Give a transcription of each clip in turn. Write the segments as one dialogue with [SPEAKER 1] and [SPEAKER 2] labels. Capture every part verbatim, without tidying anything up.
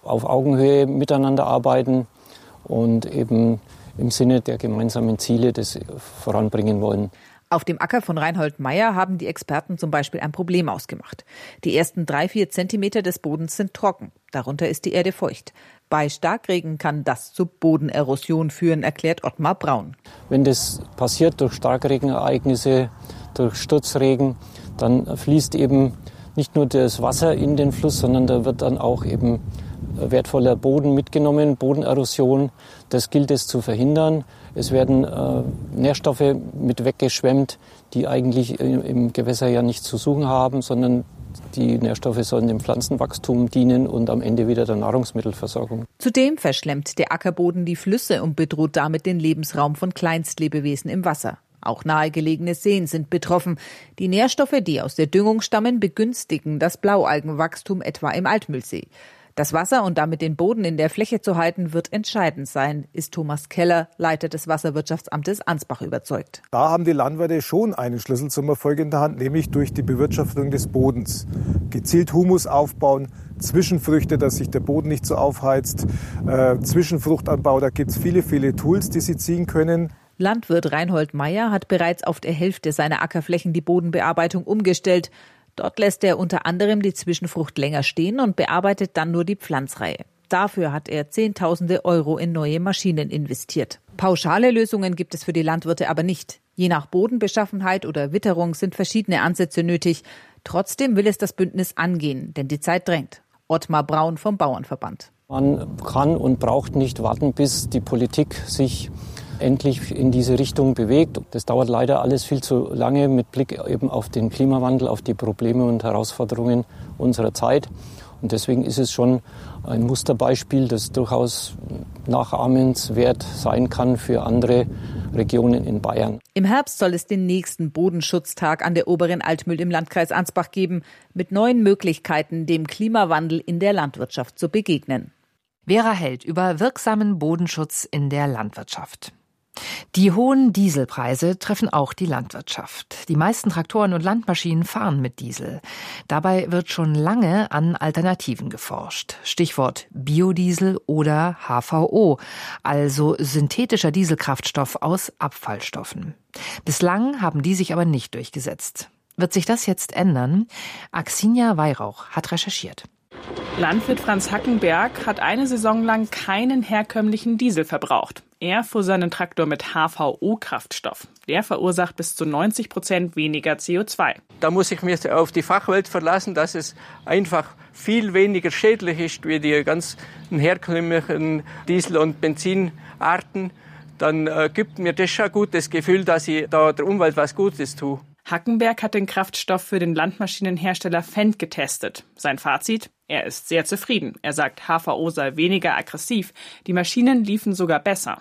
[SPEAKER 1] auf Augenhöhe miteinander arbeiten und eben im Sinne der gemeinsamen Ziele das voranbringen wollen.
[SPEAKER 2] Auf dem Acker von Reinhold Meier haben die Experten zum Beispiel ein Problem ausgemacht. Die ersten drei, vier Zentimeter des Bodens sind trocken. Darunter ist die Erde feucht. Bei Starkregen kann das zu Bodenerosion führen, erklärt Ottmar Braun.
[SPEAKER 1] Wenn das passiert durch Starkregenereignisse, durch Sturzregen, dann fließt eben nicht nur das Wasser in den Fluss, sondern da wird dann auch eben wertvoller Boden mitgenommen, Bodenerosion. Das gilt es zu verhindern. Es werden äh, Nährstoffe mit weggeschwemmt, die eigentlich im, im Gewässer ja nichts zu suchen haben, sondern die Nährstoffe sollen dem Pflanzenwachstum dienen und am Ende wieder der Nahrungsmittelversorgung.
[SPEAKER 2] Zudem verschlemmt der Ackerboden die Flüsse und bedroht damit den Lebensraum von Kleinstlebewesen im Wasser. Auch nahegelegene Seen sind betroffen. Die Nährstoffe, die aus der Düngung stammen, begünstigen das Blaualgenwachstum etwa im Altmühlsee. Das Wasser und damit den Boden in der Fläche zu halten, wird entscheidend sein, ist Thomas Keller, Leiter des Wasserwirtschaftsamtes Ansbach, überzeugt.
[SPEAKER 3] Da haben die Landwirte schon einen Schlüssel zum Erfolg in der Hand, nämlich durch die Bewirtschaftung des Bodens. Gezielt Humus aufbauen, Zwischenfrüchte, dass sich der Boden nicht so aufheizt, äh, Zwischenfruchtanbau, da gibt es viele, viele Tools, die sie ziehen können.
[SPEAKER 2] Landwirt Reinhold Meier hat bereits auf der Hälfte seiner Ackerflächen die Bodenbearbeitung umgestellt. Dort lässt er unter anderem die Zwischenfrucht länger stehen und bearbeitet dann nur die Pflanzreihe. Dafür hat er Zehntausende Euro in neue Maschinen investiert. Pauschale Lösungen gibt es für die Landwirte aber nicht. Je nach Bodenbeschaffenheit oder Witterung sind verschiedene Ansätze nötig. Trotzdem will es das Bündnis angehen, denn die Zeit drängt. Ottmar Braun vom Bauernverband.
[SPEAKER 1] Man kann und braucht nicht warten, bis die Politik sich endlich in diese Richtung bewegt. Das dauert leider alles viel zu lange mit Blick eben auf den Klimawandel, auf die Probleme und Herausforderungen unserer Zeit. Und deswegen ist es schon ein Musterbeispiel, das durchaus nachahmenswert sein kann für andere Regionen in Bayern.
[SPEAKER 2] Im Herbst soll es den nächsten Bodenschutztag an der Oberen Altmühl im Landkreis Ansbach geben, mit neuen Möglichkeiten, dem Klimawandel in der Landwirtschaft zu begegnen.
[SPEAKER 4] Vera Held über wirksamen Bodenschutz in der Landwirtschaft. Die hohen Dieselpreise treffen auch die Landwirtschaft. Die meisten Traktoren und Landmaschinen fahren mit Diesel. Dabei wird schon lange an Alternativen geforscht. Stichwort Biodiesel oder H V O, also synthetischer Dieselkraftstoff aus Abfallstoffen. Bislang haben die sich aber nicht durchgesetzt. Wird sich das jetzt ändern? Axinia Weihrauch hat recherchiert.
[SPEAKER 5] Landwirt Franz Hackenberg hat eine Saison lang keinen herkömmlichen Diesel verbraucht. Er fuhr seinen Traktor mit H V O-Kraftstoff. Der verursacht bis zu neunzig Prozent weniger C O zwei.
[SPEAKER 6] Da muss ich mich auf die Fachwelt verlassen, dass es einfach viel weniger schädlich ist wie die ganzen herkömmlichen Diesel- und Benzinarten. Dann äh, gibt mir das schon ein gutes Gefühl, dass ich da der Umwelt was Gutes tue.
[SPEAKER 5] Hackenberg hat den Kraftstoff für den Landmaschinenhersteller Fendt getestet. Sein Fazit? Er ist sehr zufrieden. Er sagt, H V O sei weniger aggressiv. Die Maschinen liefen sogar besser.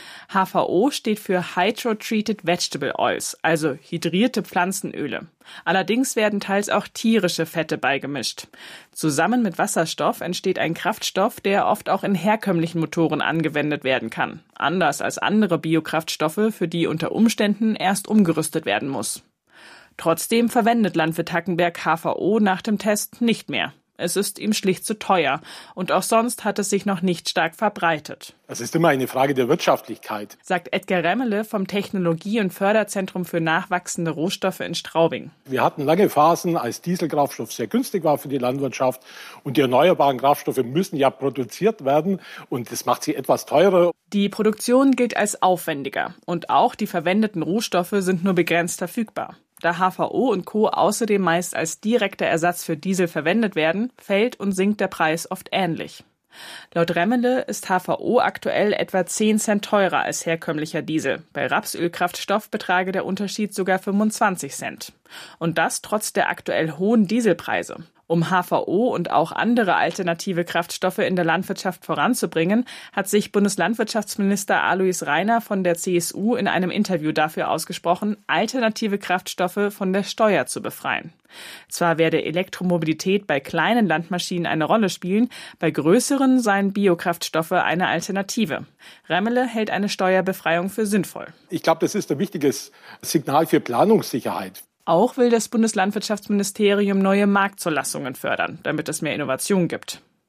[SPEAKER 5] H V O steht für Hydro-Treated Vegetable Oils, also hydrierte Pflanzenöle. Allerdings werden teils auch tierische Fette beigemischt. Zusammen mit Wasserstoff entsteht ein Kraftstoff, der oft auch in herkömmlichen Motoren angewendet werden kann. Anders als andere Biokraftstoffe, für die unter Umständen erst umgerüstet werden muss. Trotzdem verwendet Landwirt Hackenberg H V O nach dem Test nicht mehr. Es ist ihm schlicht zu teuer und auch sonst hat es sich noch nicht stark verbreitet.
[SPEAKER 7] Es ist immer eine Frage der Wirtschaftlichkeit,
[SPEAKER 5] sagt Edgar Remmele vom Technologie- und Förderzentrum für nachwachsende Rohstoffe in Straubing.
[SPEAKER 7] Wir hatten lange Phasen, als Dieselkraftstoff sehr günstig war für die Landwirtschaft und die erneuerbaren Kraftstoffe müssen ja produziert werden und das macht sie etwas teurer.
[SPEAKER 5] Die Produktion gilt als aufwendiger und auch die verwendeten Rohstoffe sind nur begrenzt verfügbar. Da H V O und Co. außerdem meist als direkter Ersatz für Diesel verwendet werden, fällt und sinkt der Preis oft ähnlich. Laut Remmele ist H V O aktuell etwa zehn Cent teurer als herkömmlicher Diesel. Bei Rapsölkraftstoff betrage der Unterschied sogar fünfundzwanzig Cent. Und das trotz der aktuell hohen Dieselpreise. Um H V O und auch andere alternative Kraftstoffe in der Landwirtschaft voranzubringen, hat sich Bundeslandwirtschaftsminister Alois Rainer von der C S U in einem Interview dafür ausgesprochen, alternative Kraftstoffe von der Steuer zu befreien. Zwar werde Elektromobilität bei kleinen Landmaschinen eine Rolle spielen, bei größeren seien Biokraftstoffe eine Alternative. Remmele hält eine Steuerbefreiung für sinnvoll.
[SPEAKER 7] Ich glaube, das ist ein wichtiges Signal für Planungssicherheit.
[SPEAKER 5] Auch will das Bundeslandwirtschaftsministerium neue Marktzulassungen fördern, damit es mehr Innovation gibt.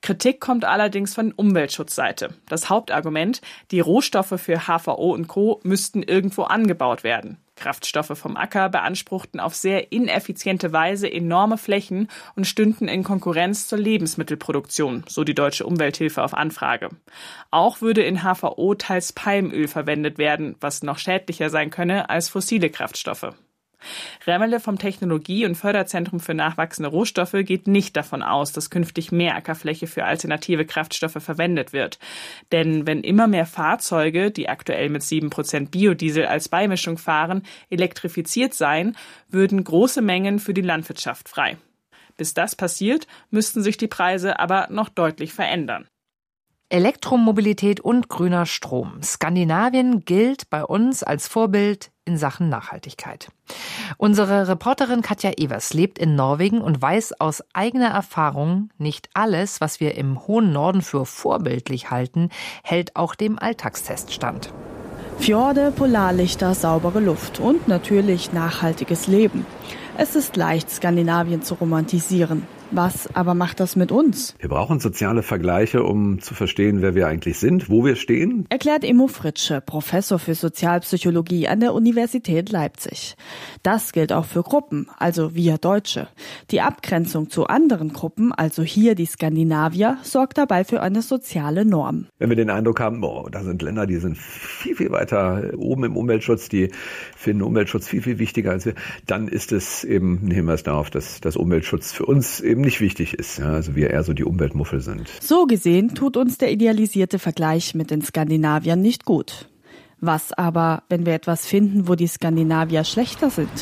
[SPEAKER 5] Kritik kommt allerdings von Umweltschutzseite. Das Hauptargument, die Rohstoffe für H V O und Co. müssten irgendwo angebaut werden. Kraftstoffe vom Acker beanspruchten auf sehr ineffiziente Weise enorme Flächen und stünden in Konkurrenz zur Lebensmittelproduktion, so die Deutsche Umwelthilfe auf Anfrage. Auch würde in H V O teils Palmöl verwendet werden, was noch schädlicher sein könne als fossile Kraftstoffe. Remmele vom Technologie- und Förderzentrum für nachwachsende Rohstoffe geht nicht davon aus, dass künftig mehr Ackerfläche für alternative Kraftstoffe verwendet wird. Denn wenn immer mehr Fahrzeuge, die aktuell mit sieben Prozent Biodiesel als Beimischung fahren, elektrifiziert seien, würden große Mengen für die Landwirtschaft frei. Bis das passiert, müssten sich die Preise aber noch deutlich verändern.
[SPEAKER 4] Elektromobilität und grüner Strom. Skandinavien gilt bei uns als Vorbild in Sachen Nachhaltigkeit. Unsere Reporterin Katja Evers lebt in Norwegen und weiß aus eigener Erfahrung, nicht alles, was wir im hohen Norden für vorbildlich halten, hält auch dem Alltagstest stand.
[SPEAKER 8] Fjorde, Polarlichter, saubere Luft und natürlich nachhaltiges Leben. Es ist leicht, Skandinavien zu romantisieren. Was aber macht das mit uns?
[SPEAKER 9] Wir brauchen soziale Vergleiche, um zu verstehen, wer wir eigentlich sind, wo wir stehen.
[SPEAKER 8] Erklärt Immo Fritsche, Professor für Sozialpsychologie an der Universität Leipzig. Das gilt auch für Gruppen, also wir Deutsche. Die Abgrenzung zu anderen Gruppen, also hier die Skandinavier, sorgt dabei für eine soziale Norm.
[SPEAKER 9] Wenn wir den Eindruck haben, oh, da sind Länder, die sind viel, viel weiter oben im Umweltschutz, die finden Umweltschutz viel, viel wichtiger als wir, dann ist es eben ein Hinweis darauf, dass das Umweltschutz für uns eben nicht wichtig ist, ja, also wir eher so die Umweltmuffel sind.
[SPEAKER 8] So gesehen tut uns der idealisierte Vergleich mit den Skandinaviern nicht gut. Was aber, wenn wir etwas finden, wo die Skandinavier schlechter sind?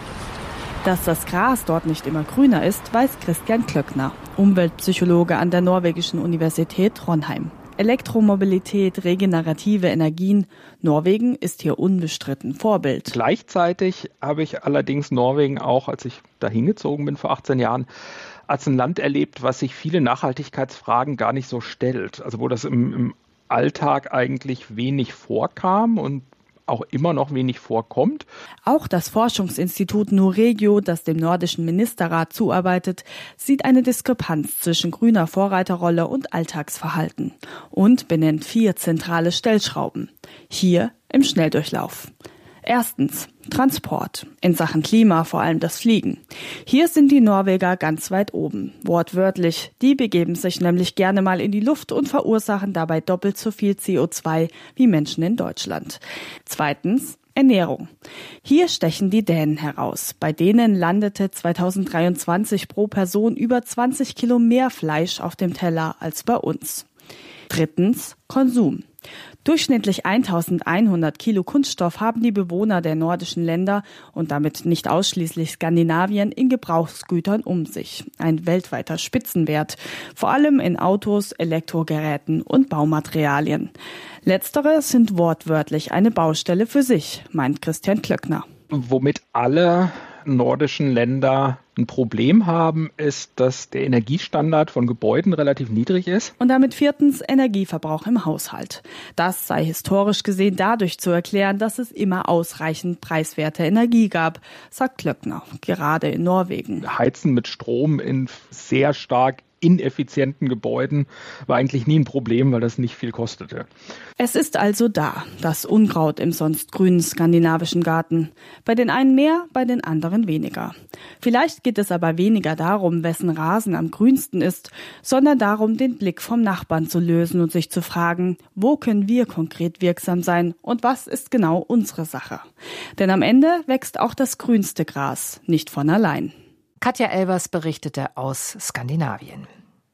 [SPEAKER 8] Dass das Gras dort nicht immer grüner ist, weiß Christian Klöckner, Umweltpsychologe an der norwegischen Universität Trondheim. Elektromobilität, regenerative Energien. Norwegen ist hier unbestritten Vorbild.
[SPEAKER 10] Gleichzeitig habe ich allerdings Norwegen auch, als ich da hingezogen bin vor achtzehn Jahren, als ein Land erlebt, was sich viele Nachhaltigkeitsfragen gar nicht so stellt. Also wo das im, im Alltag eigentlich wenig vorkam und auch immer noch wenig vorkommt.
[SPEAKER 8] Auch das Forschungsinstitut Nuregio, das dem nordischen Ministerrat zuarbeitet, sieht eine Diskrepanz zwischen grüner Vorreiterrolle und Alltagsverhalten und benennt vier zentrale Stellschrauben. Hier im Schnelldurchlauf. Erstens, Transport. In Sachen Klima vor allem das Fliegen. Hier sind die Norweger ganz weit oben. Wortwörtlich, die begeben sich nämlich gerne mal in die Luft und verursachen dabei doppelt so viel C O zwei wie Menschen in Deutschland. Zweitens, Ernährung. Hier stechen die Dänen heraus. Bei denen landete zweitausenddreiundzwanzig pro Person über zwanzig Kilo mehr Fleisch auf dem Teller als bei uns. Drittens, Konsum. Durchschnittlich eintausendeinhundert Kilo Kunststoff haben die Bewohner der nordischen Länder und damit nicht ausschließlich Skandinavien in Gebrauchsgütern um sich. Ein weltweiter Spitzenwert, vor allem in Autos, Elektrogeräten und Baumaterialien. Letztere sind wortwörtlich eine Baustelle für sich, meint Christian Klöckner.
[SPEAKER 10] Womit alle nordischen Länder ein Problem haben, ist, dass der Energiestandard von Gebäuden relativ niedrig ist.
[SPEAKER 8] Und damit viertens Energieverbrauch im Haushalt. Das sei historisch gesehen dadurch zu erklären, dass es immer ausreichend preiswerte Energie gab, sagt Klöckner, gerade in Norwegen.
[SPEAKER 10] Heizen mit Strom in sehr stark ineffizienten Gebäuden war eigentlich nie ein Problem, weil das nicht viel kostete.
[SPEAKER 8] Es ist also da, das Unkraut im sonst grünen skandinavischen Garten. Bei den einen mehr, bei den anderen weniger. Vielleicht geht es aber weniger darum, wessen Rasen am grünsten ist, sondern darum, den Blick vom Nachbarn zu lösen und sich zu fragen, wo können wir konkret wirksam sein und was ist genau unsere Sache. Denn am Ende wächst auch das grünste Gras nicht von allein.
[SPEAKER 4] Katja Elvers berichtete aus Skandinavien.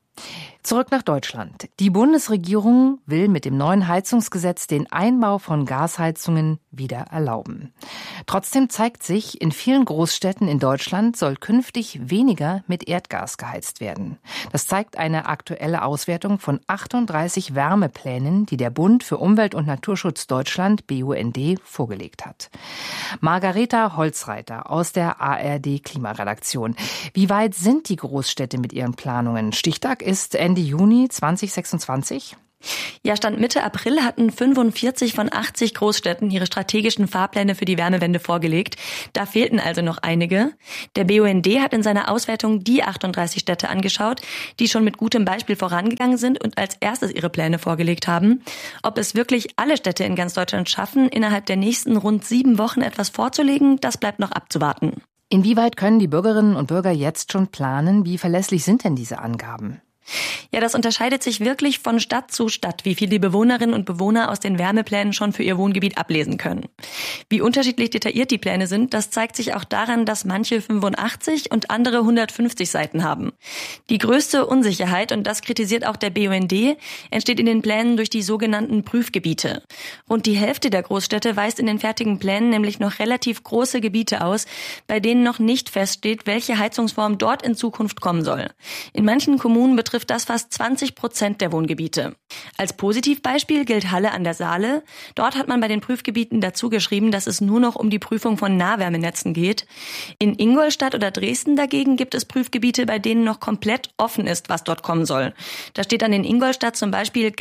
[SPEAKER 4] Zurück nach Deutschland. Die Bundesregierung will mit dem neuen Heizungsgesetz den Einbau von Gasheizungen wieder erlauben. Trotzdem zeigt sich, in vielen Großstädten in Deutschland soll künftig weniger mit Erdgas geheizt werden. Das zeigt eine aktuelle Auswertung von achtunddreißig Wärmeplänen, die der Bund für Umwelt- und Naturschutz Deutschland, B U N D, vorgelegt hat. Margareta Holzreiter aus der A R D-Klimaredaktion. Wie weit sind die Großstädte mit ihren Planungen? Stichtag ist Ende Juni zweitausendsechsundzwanzig.
[SPEAKER 11] Ja, Stand Mitte April hatten fünfundvierzig von achtzig Großstädten ihre strategischen Fahrpläne für die Wärmewende vorgelegt. Da fehlten also noch einige. Der B U N D hat in seiner Auswertung die achtunddreißig Städte angeschaut, die schon mit gutem Beispiel vorangegangen sind und als erstes ihre Pläne vorgelegt haben. Ob es wirklich alle Städte in ganz Deutschland schaffen, innerhalb der nächsten rund sieben Wochen etwas vorzulegen, das bleibt noch abzuwarten.
[SPEAKER 4] Inwieweit können die Bürgerinnen und Bürger jetzt schon planen? Wie verlässlich sind denn diese Angaben?
[SPEAKER 11] Ja, das unterscheidet sich wirklich von Stadt zu Stadt, wie viel die Bewohnerinnen und Bewohner aus den Wärmeplänen schon für ihr Wohngebiet ablesen können. Wie unterschiedlich detailliert die Pläne sind, das zeigt sich auch daran, dass manche fünfundachtzig und andere hundertfünfzig Seiten haben. Die größte Unsicherheit, und das kritisiert auch der B U N D, entsteht in den Plänen durch die sogenannten Prüfgebiete. Rund die Hälfte der Großstädte weist in den fertigen Plänen nämlich noch relativ große Gebiete aus, bei denen noch nicht feststeht, welche Heizungsform dort in Zukunft kommen soll. In manchen Kommunen betrifft das fast zwanzig Prozent der Wohngebiete. Als Positivbeispiel gilt Halle an der Saale. Dort hat man bei den Prüfgebieten dazu geschrieben, dass es nur noch um die Prüfung von Nahwärmenetzen geht. In Ingolstadt oder Dresden dagegen gibt es Prüfgebiete, bei denen noch komplett offen ist, was dort kommen soll. Da steht dann in Ingolstadt zum Beispiel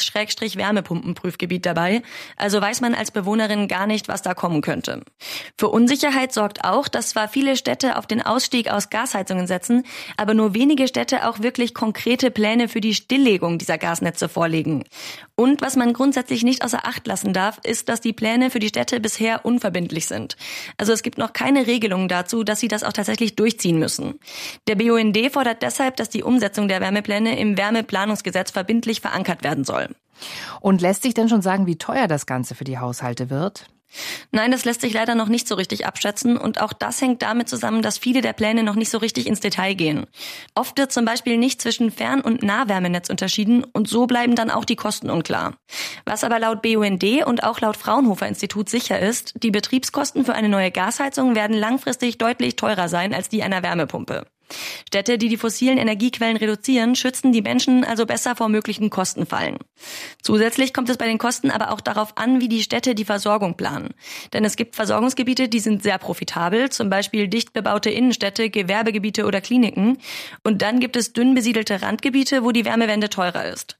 [SPEAKER 11] Gas-Wärmepumpen-Prüfgebiet dabei. Also weiß man als Bewohnerin gar nicht, was da kommen könnte. Für Unsicherheit sorgt auch, dass zwar viele Städte auf den Ausstieg aus Gasheizungen setzen, aber nur wenige Städte auch wirklich konkrete Pläne für die Stilllegung dieser Gasnetze vorlegen. Und was man grundsätzlich nicht außer Acht lassen darf, ist, dass die Pläne für die Städte bisher unverbindlich sind. Also es gibt noch keine Regelungen dazu, dass sie das auch tatsächlich durchziehen müssen. Der B U N D fordert deshalb, dass die Umsetzung der Wärmepläne im Wärmeplanungsgesetz verbindlich verankert werden soll.
[SPEAKER 4] Und lässt sich denn schon sagen, wie teuer das Ganze für die Haushalte wird?
[SPEAKER 11] Nein, das lässt sich leider noch nicht so richtig abschätzen und auch das hängt damit zusammen, dass viele der Pläne noch nicht so richtig ins Detail gehen. Oft wird zum Beispiel nicht zwischen Fern- und Nahwärmenetz unterschieden und so bleiben dann auch die Kosten unklar. Was aber laut B U N D und auch laut Fraunhofer Institut sicher ist, die Betriebskosten für eine neue Gasheizung werden langfristig deutlich teurer sein als die einer Wärmepumpe. Städte, die die fossilen Energiequellen reduzieren, schützen die Menschen also besser vor möglichen Kostenfallen. Zusätzlich kommt es bei den Kosten aber auch darauf an, wie die Städte die Versorgung planen. Denn es gibt Versorgungsgebiete, die sind sehr profitabel, zum Beispiel dicht bebaute Innenstädte, Gewerbegebiete oder Kliniken. Und dann gibt es dünn besiedelte Randgebiete, wo die Wärmewende teurer ist.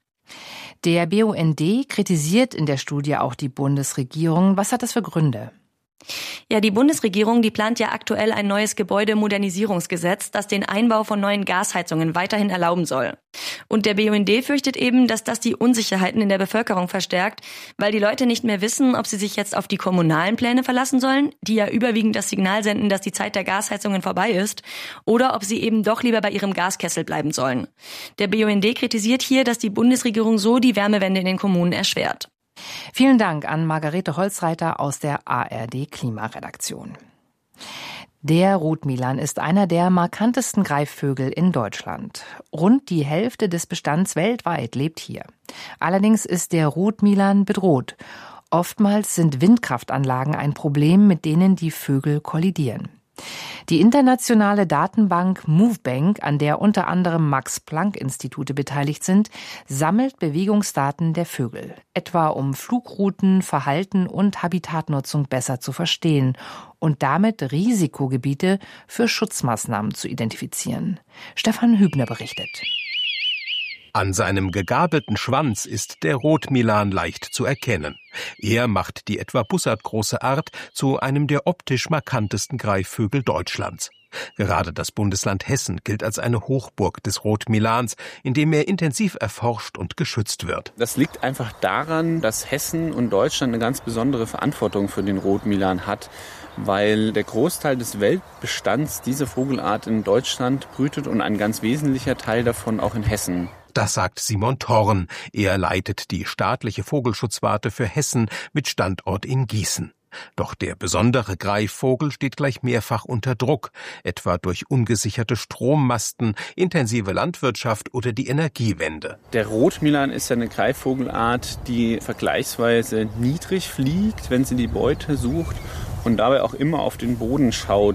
[SPEAKER 4] Der B U N D kritisiert in der Studie auch die Bundesregierung. Was hat das für Gründe?
[SPEAKER 11] Ja, die Bundesregierung, die plant ja aktuell ein neues Gebäudemodernisierungsgesetz, das den Einbau von neuen Gasheizungen weiterhin erlauben soll. Und der B U N D fürchtet eben, dass das die Unsicherheiten in der Bevölkerung verstärkt, weil die Leute nicht mehr wissen, ob sie sich jetzt auf die kommunalen Pläne verlassen sollen, die ja überwiegend das Signal senden, dass die Zeit der Gasheizungen vorbei ist, oder ob sie eben doch lieber bei ihrem Gaskessel bleiben sollen. Der B U N D kritisiert hier, dass die Bundesregierung so die Wärmewende in den Kommunen erschwert.
[SPEAKER 4] Vielen Dank an Margarete Holzreiter aus der A R D Klimaredaktion. Der Rotmilan ist einer der markantesten Greifvögel in Deutschland. Rund die Hälfte des Bestands weltweit lebt hier. Allerdings ist der Rotmilan bedroht. Oftmals sind Windkraftanlagen ein Problem, mit denen die Vögel kollidieren. Die internationale Datenbank MoveBank, an der unter anderem Max-Planck-Institute beteiligt sind, sammelt Bewegungsdaten der Vögel, etwa um Flugrouten, Verhalten und Habitatnutzung besser zu verstehen und damit Risikogebiete für Schutzmaßnahmen zu identifizieren. Stefan Hübner berichtet.
[SPEAKER 12] An seinem gegabelten Schwanz ist der Rotmilan leicht zu erkennen. Er macht die etwa bussardgroße Art zu einem der optisch markantesten Greifvögel Deutschlands. Gerade das Bundesland Hessen gilt als eine Hochburg des Rotmilans, in dem er intensiv erforscht und geschützt wird.
[SPEAKER 13] Das liegt einfach daran, dass Hessen und Deutschland eine ganz besondere Verantwortung für den Rotmilan hat, weil der Großteil des Weltbestands dieser Vogelart in Deutschland brütet und ein ganz wesentlicher Teil davon auch in Hessen.
[SPEAKER 12] Das sagt Simon Thorn. Er leitet die staatliche Vogelschutzwarte für Hessen mit Standort in Gießen. Doch der besondere Greifvogel steht gleich mehrfach unter Druck, etwa durch ungesicherte Strommasten, intensive Landwirtschaft oder die Energiewende.
[SPEAKER 13] Der Rotmilan ist ja eine Greifvogelart, die vergleichsweise niedrig fliegt, wenn sie die Beute sucht und dabei auch immer auf den Boden schaut.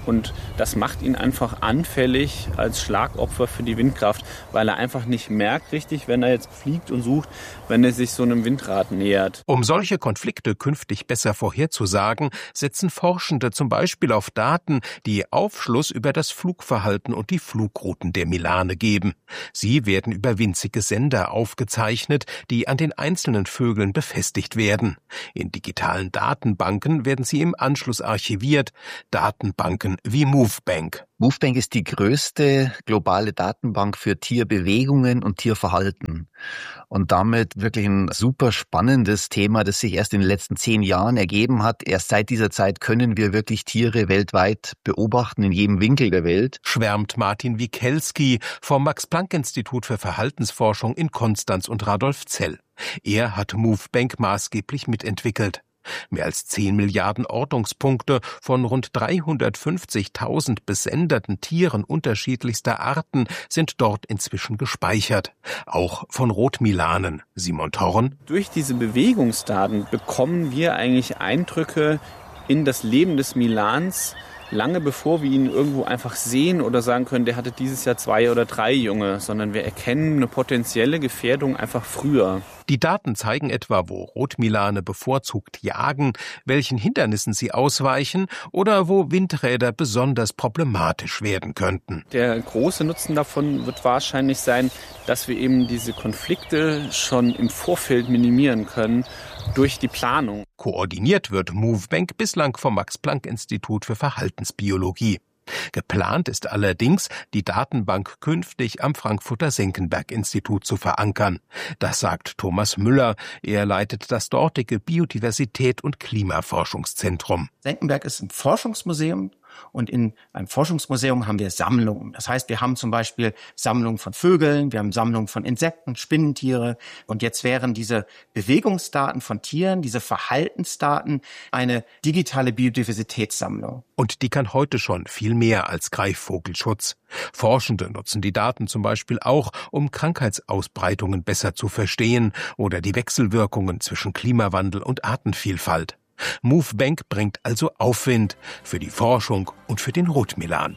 [SPEAKER 13] Und das macht ihn einfach anfällig als Schlagopfer für die Windkraft, weil er einfach nicht merkt richtig, wenn er jetzt fliegt und sucht, wenn er sich so einem Windrad nähert.
[SPEAKER 12] Um solche Konflikte künftig besser vorherzusagen, setzen Forschende zum Beispiel auf Daten, die Aufschluss über das Flugverhalten und die Flugrouten der Milane geben. Sie werden über winzige Sender aufgezeichnet, die an den einzelnen Vögeln befestigt werden. In digitalen Datenbanken werden sie im Anschluss archiviert, Datenbanken wie MoveBank.
[SPEAKER 14] MoveBank ist die größte globale Datenbank für Tierbewegungen und Tierverhalten. Und damit wirklich ein super spannendes Thema, das sich erst in den letzten zehn Jahren ergeben hat. Erst seit dieser Zeit können wir wirklich Tiere weltweit beobachten, in jedem Winkel der Welt.
[SPEAKER 12] Schwärmt Martin Wikelski vom Max-Planck-Institut für Verhaltensforschung in Konstanz und Radolfzell. Er hat MoveBank maßgeblich mitentwickelt. Mehr als zehn Milliarden Ortungspunkte von rund dreihundertfünfzigtausend besenderten Tieren unterschiedlichster Arten sind dort inzwischen gespeichert. Auch von Rotmilanen. Simon Thorn.
[SPEAKER 13] Durch diese Bewegungsdaten bekommen wir eigentlich Eindrücke in das Leben des Milans, lange bevor wir ihn irgendwo einfach sehen oder sagen können, der hatte dieses Jahr zwei oder drei Junge, sondern wir erkennen eine potenzielle Gefährdung einfach früher.
[SPEAKER 12] Die Daten zeigen etwa, wo Rotmilane bevorzugt jagen, welchen Hindernissen sie ausweichen oder wo Windräder besonders problematisch werden könnten.
[SPEAKER 13] Der große Nutzen davon wird wahrscheinlich sein, dass wir eben diese Konflikte schon im Vorfeld minimieren können durch die Planung.
[SPEAKER 12] Koordiniert wird MoveBank bislang vom Max-Planck-Institut für Verhaltensbiologie. Geplant ist allerdings, die Datenbank künftig am Frankfurter Senckenberg-Institut zu verankern. Das sagt Thomas Müller. Er leitet das dortige Biodiversität- und Klimaforschungszentrum.
[SPEAKER 15] Senckenberg ist ein Forschungsmuseum. Und in einem Forschungsmuseum haben wir Sammlungen. Das heißt, wir haben zum Beispiel Sammlungen von Vögeln, wir haben Sammlungen von Insekten, Spinnentiere. Und jetzt wären diese Bewegungsdaten von Tieren, diese Verhaltensdaten, eine digitale Biodiversitätssammlung.
[SPEAKER 12] Und die kann heute schon viel mehr als Greifvogelschutz. Forschende nutzen die Daten zum Beispiel auch, um Krankheitsausbreitungen besser zu verstehen oder die Wechselwirkungen zwischen Klimawandel und Artenvielfalt. MoveBank bringt also Aufwind für die Forschung und für den Rotmilan.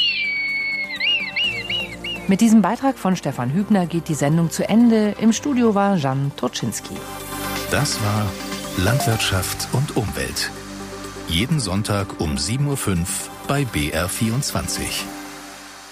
[SPEAKER 4] Mit diesem Beitrag von Stefan Hübner geht die Sendung zu Ende. Im Studio war Jan Turczynski.
[SPEAKER 16] Das war Landwirtschaft und Umwelt. Jeden Sonntag um sieben Uhr fünf bei B R vierundzwanzig.